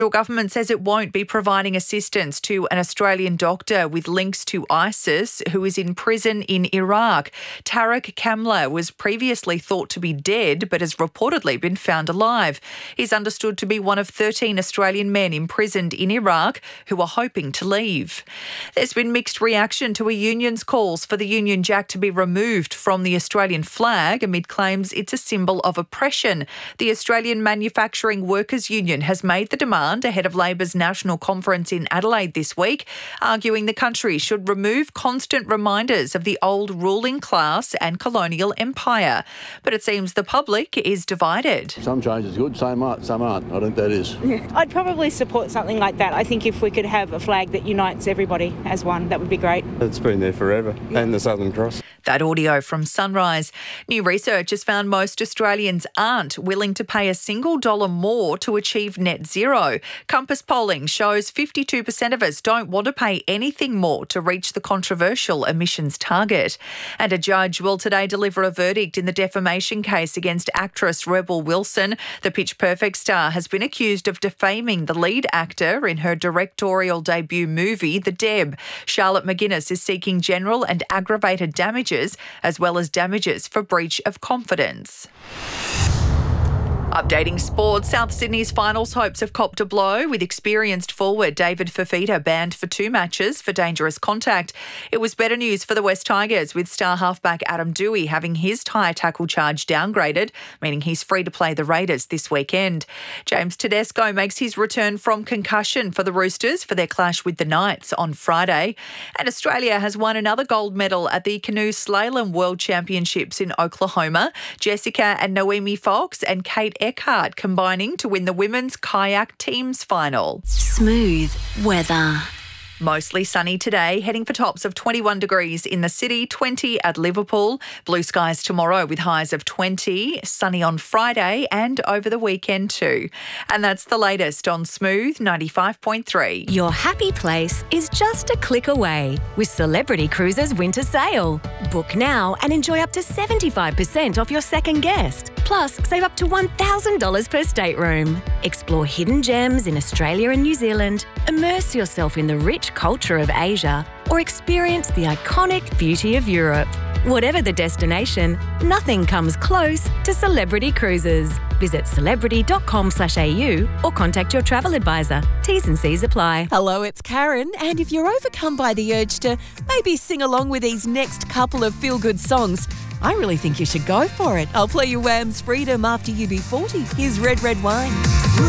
The government says it won't be providing assistance to an Australian doctor with links to ISIS who is in prison in Iraq. Tariq Kamla was previously thought to be dead but has reportedly been found alive. He's understood to be one of 13 Australian men imprisoned in Iraq who are hoping to leave. There's been mixed reaction to a union's calls for the Union Jack to be removed from the Australian flag amid claims it's a symbol of oppression. The Australian Manufacturing Workers Union has made the demand ahead of Labor's national conference in Adelaide this week, arguing the country should remove constant reminders of the old ruling class and colonial empire. But it seems the public is divided. Some change is good, some aren't. I think that is. Yeah. I'd probably support something like that. I think if we could have a flag that unites everybody as one, that would be great. It's been there forever, and the Southern Cross. That audio from Sunrise. New research has found most Australians aren't willing to pay a single dollar more to achieve net zero. Compass polling shows 52% of us don't want to pay anything more to reach the controversial emissions target. And a judge will today deliver a verdict in the defamation case against actress Rebel Wilson. The Pitch Perfect star has been accused of defaming the lead actor in her directorial debut movie, The Deb. Charlotte McGuinness is seeking general and aggravated damages, as well as damages for breach of confidence. Updating sport, South Sydney's finals hopes have copped a blow with experienced forward David Fifita banned for 2 matches for dangerous contact. It was better news for the West Tigers, with star halfback Adam Dewey having his tyre tackle charge downgraded, meaning he's free to play the Raiders this weekend. James Tedesco makes his return from concussion for the Roosters for their clash with the Knights on Friday. And Australia has won another gold medal at the Canoe Slalom World Championships in Oklahoma. Jessica and Noemi Fox and Kate Eckhart combining to win the women's kayak teams final. Smooth weather. Mostly sunny today, heading for tops of 21 degrees in the city, 20 at Liverpool. Blue skies tomorrow with highs of 20, sunny on Friday and over the weekend too. And that's the latest on Smooth 95.3. Your happy place is just a click away with Celebrity Cruises Winter Sale. Book now and enjoy up to 75% off your second guest. Plus, save up to $1,000 per stateroom. Explore hidden gems in Australia and New Zealand. Immerse yourself in the rich culture of Asia, or experience the iconic beauty of Europe. Whatever the destination, nothing comes close to Celebrity Cruises. Visit celebrity.com.au or contact your travel advisor. T's and C's apply. Hello, it's Karen, and if you're overcome by the urge to maybe sing along with these next couple of feel-good songs, I really think you should go for it. I'll play you Wham's Freedom after UB40. Here's Red Red Wine.